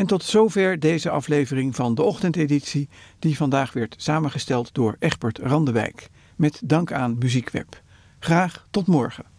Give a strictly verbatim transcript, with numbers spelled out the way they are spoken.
En tot zover deze aflevering van de ochtendeditie, die vandaag werd samengesteld door Egbert Randewijk. Met dank aan Muziekweb. Graag tot morgen.